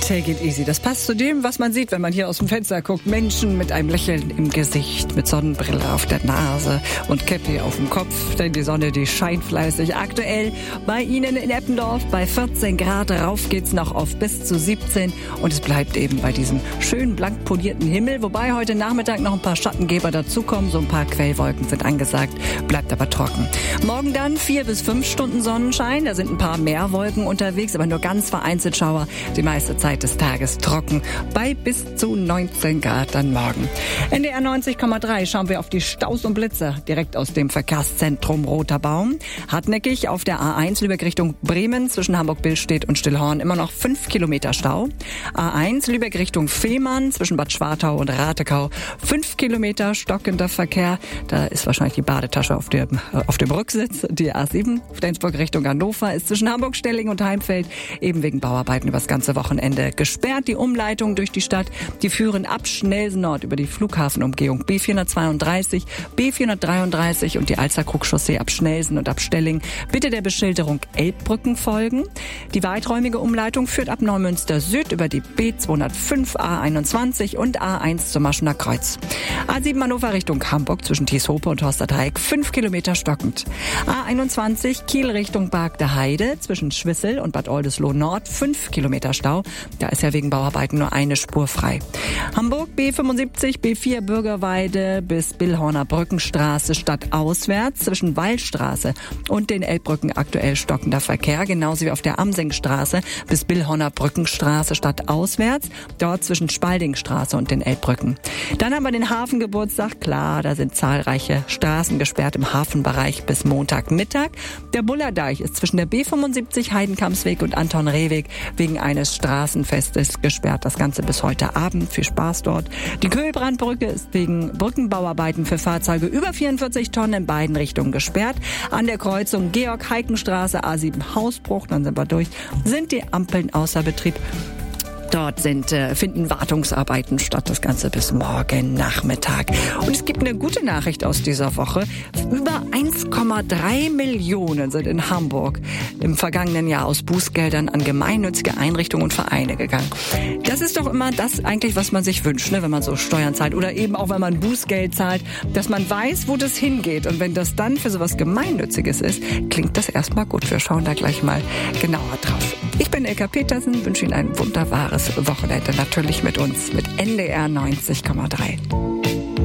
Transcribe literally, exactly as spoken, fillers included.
Take it easy. Das passt zu dem, was man sieht, wenn man hier aus dem Fenster guckt. Menschen mit einem Lächeln im Gesicht, mit Sonnenbrille auf der Nase und Käppi auf dem Kopf. Denn die Sonne, die scheint fleißig. Aktuell bei Ihnen in Eppendorf bei vierzehn Grad. Rauf geht's noch auf bis zu siebzehn. Und es bleibt eben bei diesem schön blank polierten Himmel. Wobei heute Nachmittag noch ein paar Schattengeber dazukommen. So ein paar Quellwolken sind angesagt. Bleibt aber trocken. Morgen dann vier bis fünf Stunden Sonnenschein. Da sind ein paar mehr Wolken unterwegs, aber nur ganz vereinzelt Schauer. Die meiste Zeit des Tages trocken bei bis zu neunzehn Grad dann morgen. N D R neunzig Komma drei schauen wir auf die Staus und Blitzer direkt aus dem Verkehrszentrum Roter Baum. Hartnäckig auf der A eins Lübeck Richtung Bremen zwischen Hamburg-Billstedt und Stillhorn immer noch fünf Kilometer Stau. A eins Lübeck Richtung Fehmarn zwischen Bad Schwartau und Ratekau fünf Kilometer stockender Verkehr. Da ist wahrscheinlich die Badetasche auf dem, äh, auf dem Rücksitz. Die A sieben Flensburg Richtung Hannover ist zwischen Hamburg-Stelling und Heimfeld eben wegen Bauarbeiten übers ganze Wochenende gesperrt. Die Umleitung durch die Stadt, die führen ab Schnelsen Nord über die Flughafenumgehung B vierhundertzweiunddreißig, B vierhundertdreiunddreißig und die Alsterkrug-Chaussee ab Schnelsen und ab Stelling. Bitte der Beschilderung Elbbrücken folgen. Die weiträumige Umleitung führt ab Neumünster Süd über die B zweihundertfünf, A einundzwanzig und A eins zum Maschener Kreuz. A sieben Hannover Richtung Hamburg zwischen Thieshope und Horsterdreieck fünf Kilometer stockend. A einundzwanzig Kiel Richtung Bargter Heide zwischen Schwissel und Bad Oldesloe Nord fünf Kilometer Stau. Da ist ja wegen Bauarbeiten nur eine Spur frei. Hamburg B fünfundsiebzig, B vier Bürgerweide bis Billhorner Brückenstraße stadtauswärts zwischen Wallstraße und den Elbbrücken aktuell stockender Verkehr, genauso wie auf der Amsengstraße bis Billhorner Brückenstraße stadtauswärts, dort zwischen Spaldingstraße und den Elbbrücken. Dann haben wir den Hafengeburtstag, klar, da sind zahlreiche Straßen gesperrt im Hafenbereich bis Montagmittag. Der Bullerdeich ist zwischen der B fünfundsiebzig Heidenkampsweg und Anton-Rehweg wegen eines Straßenfestes gesperrt. Das Ganze bis heute Abend. Viel Spaß dort. Die Köhlbrandbrücke ist wegen Brückenbauarbeiten für Fahrzeuge über vierundvierzig Tonnen in beiden Richtungen gesperrt. An der Kreuzung Georg-Heiken-Straße A sieben Hausbruch, dann sind wir durch, sind die Ampeln außer Betrieb. Dort sind, äh, finden Wartungsarbeiten statt, das Ganze bis morgen Nachmittag. Und es gibt eine gute Nachricht aus dieser Woche. Über eins Komma drei Millionen sind in Hamburg im vergangenen Jahr aus Bußgeldern an gemeinnützige Einrichtungen und Vereine gegangen. Das ist doch immer das eigentlich, was man sich wünscht, ne, wenn man so Steuern zahlt oder eben auch, wenn man Bußgeld zahlt, dass man weiß, wo das hingeht. Und wenn das dann für sowas Gemeinnütziges ist, klingt das erstmal gut. Wir schauen da gleich mal genauer drauf. Ich bin Elka Petersen, wünsche Ihnen ein wunderbares Wochenende, natürlich mit uns, mit N D R neunzig Komma drei.